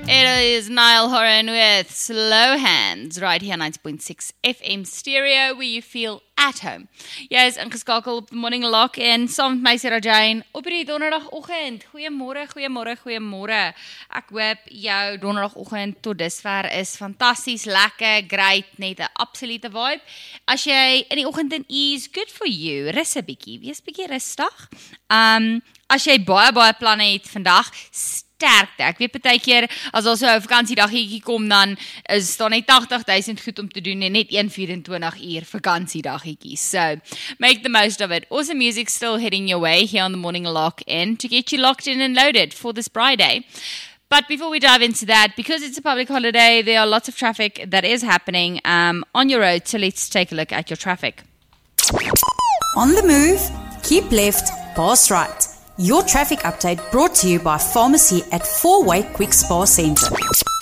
It is Niall Horan with Slow Hands right here on 90.6 FM Stereo where you feel at home. Jy is ingeskakel op die Morning Lock-in saam met my Sarah Jane op die donderdagoggend. Goeiemôre. Ek hoop jou donderdagoggend tot dusver is fantasties, lekker, great, net 'n absolute vibe. As jy in die oggend in ease, good for you. Rus 'n bietjie, wees bietjie rustig. As jy baie planne het vandag, sterkte. Ek weet partykeer as daar so 'n vakansiedaggie kom, dan is daar net 80,000 goed om te doen en net 24 uur vakansiedaggietjies. So, make the most of it. Awesome music still heading your way here on the Morning Lock-in to get you locked in and loaded for this Friday. But before we dive into that, because it's a public holiday, there are lots of traffic that is happening on your road. So let's take a look at your traffic. On the move, keep left, pass right. Your traffic update brought to you by Pharmacy at Four-Way Quick Spa Centre.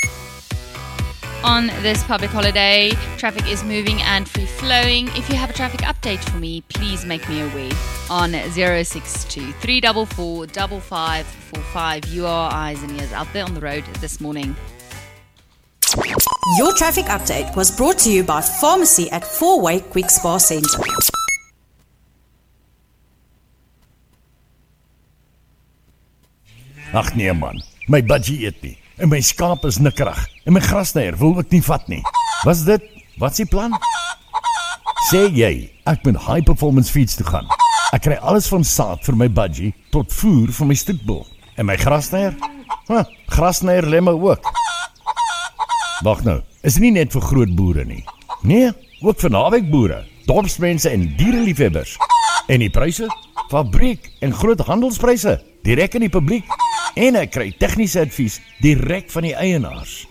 On this public holiday, traffic is moving and free-flowing. If you have a traffic update for me, please make me aware on 062 344 5545. You are eyes and ears out there on the road this morning. Your traffic update was brought to you by Pharmacy at Four-Way Quick Spa Centre. Ag nee man, my budgie eet nie, en my skaap is nikkerig, en my grasnyer wil ek nie vat nie. Wat dit? Wat is die plan? Sê jy, ek moet high performance feeds toe gaan. Ek kry alles van saad vir my budgie, tot voer vir my stoetbul. En my grasnyer? Grasnyer lê my ook. Wag nou, is nie net vir groot boere nie. Nee, ook vir naweekboere, dorpsmense en diereliefhebbers. En die pryse? Fabriek en groot handelspryse, direk in die publiek. En ek kry tegniese advies direk van die eienaars.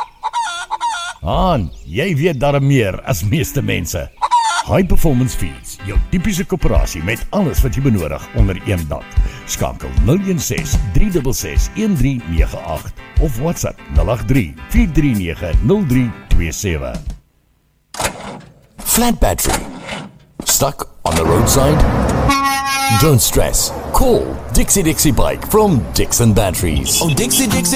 Jy weet darm meer as meeste mense. High Performance Feeds, jou typiese koöperasie met alles wat jy benodig onder een dak. Skakel 016 366 1398 of WhatsApp 083 439 0327. Flat battery. Stuck on the roadside? Don't stress. Call Dixie Bike from Dixon Batteries. Oh, Dixie